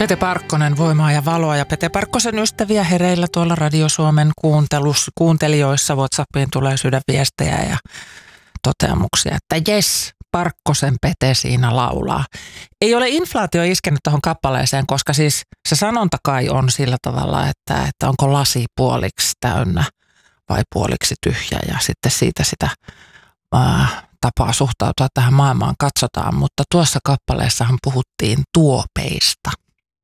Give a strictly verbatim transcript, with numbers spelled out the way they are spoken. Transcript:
Pete Parkkonen, Voimaa ja valoa, ja Pete Parkkosen ystäviä hereillä tuolla Radio Suomen kuuntelus, kuuntelijoissa. WhatsAppiin tulee sydänviestejä ja toteamuksia, että jes, Parkkosen Pete siinä laulaa. Ei ole inflaatio iskenyt tuohon kappaleeseen, koska siis se sanonta kai on sillä tavalla, että, että onko lasi puoliksi täynnä vai puoliksi tyhjä, ja sitten siitä sitä ää, tapaa suhtautua tähän maailmaan katsotaan. Mutta tuossa kappaleessahan puhuttiin tuopeista.